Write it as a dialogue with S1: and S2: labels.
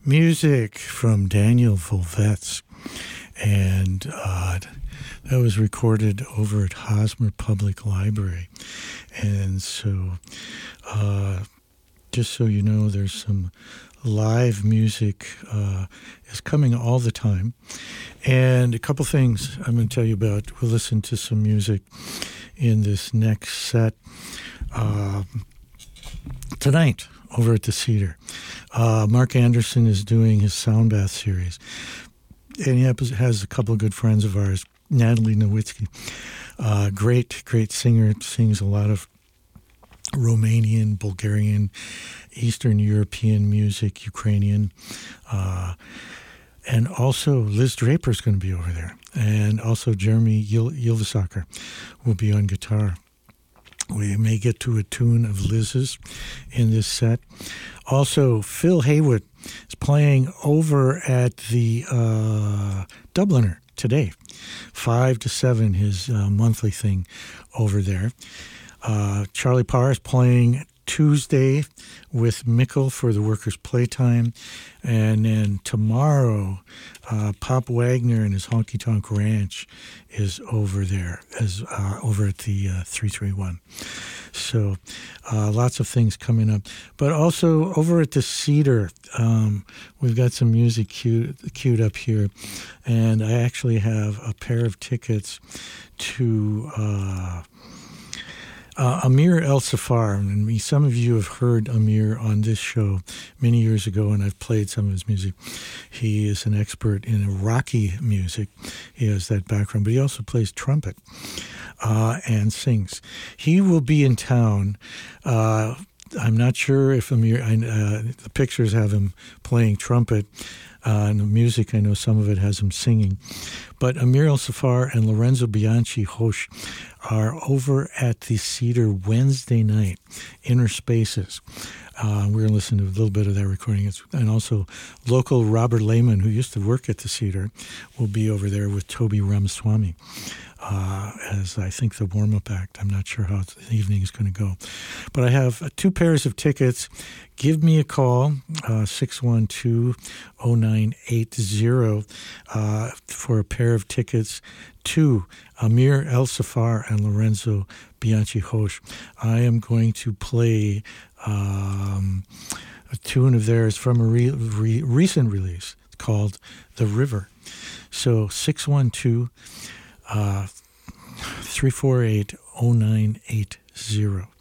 S1: Music from Daniel Volvetz, and that was recorded over at Hosmer Public Library. And so, just so you know, there's some live music is coming all the time. And a couple things I'm going to tell you about. We'll listen to some music in this next set tonight over at the Cedar. Mark Anderson is doing his Sound Bath series. And he has a couple of good friends of ours, Natalie Nowitzki, great singer, sings a lot of Romanian, Bulgarian, Eastern European music, Ukrainian. And also Liz Draper is going to be over there. And also Jeremy Yilvasaker will be on guitar. We may get to a tune of Liz's in this set. Also, Phil Haywood is playing over at the Dubliner today, 5 to 7, his monthly thing over there. Charlie Parr is playing Tuesday with Mickle for the Workers' Playtime. And then tomorrow, Pop Wagner and his Honky Tonk Ranch is over there, over at the 331. So lots of things coming up. But also over at the Cedar, we've got some music queued up here. And I actually have a pair of tickets to Amir El-Safar. And some of you have heard Amir on this show many years ago, and I've played some of his music. He is an expert in Iraqi music. He has that background, but he also plays trumpet and sings. He will be in town. I'm not sure if Amir, the pictures have him playing trumpet. And the music, I know some of it has him singing. But Amir El-Safar and Lorenzo Bianchi Hosh are over at the Cedar Wednesday night, Inner Spaces. We're going to listen to a little bit of that recording. And also local Robert Lehman, who used to work at the Cedar, will be over there with Toby Ramaswamy as I think the warm-up act. I'm not sure how the evening is going to go. But I have 2 pairs of tickets. Give me a call, 612-0980, for a pair of tickets to Amir El-Safar and Lorenzo Bianchi Hosh. I am going to play a tune of theirs from a recent release called The River. So 612-348-0980.